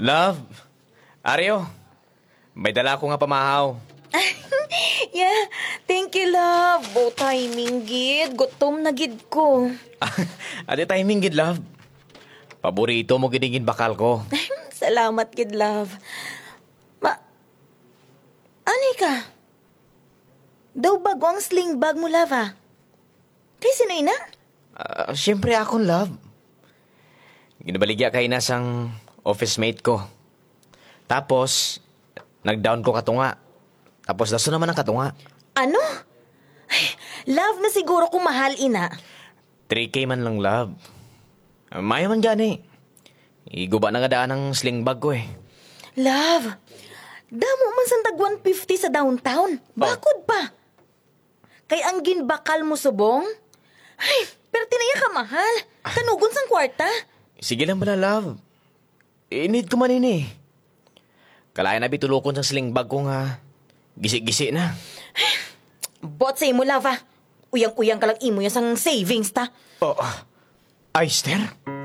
Love, Aryo, may dala ko nga pamahaw. Yeah, thank you, love. O timing, gid. Gutom na gid ko. Adi timing gid, love. Paborito mo ginigin bakal ko. Salamat, gid, love. Ani ka? Daw bago ang sling bag mo, love, ha? Kay sino ina? Siyempre akong love. Ginabaligya kay na sang office mate ko. Tapos, nag-down ko katunga. Tapos daso naman ang katunga. Ano? Ay, love na siguro kung mahal, ina. 3K man lang, love. Maya man dyan eh. Iguba na nga daan ang sling bag ko eh. Love, damo man sa tag 150 sa downtown. Bakod pa. Kay ang ginbakal mo subong? Ay, pero tinaya ka mahal. Kanugon sang kwarta. Sige lang bala, love. Need ko man ini. Kalaya na bitulokon sa sling bag ko nga. Gisi-gisi na. Bot sa imo, love, ha? Uyang-uyang ka lang imo yan sang savings, ta? Oh, Ayster?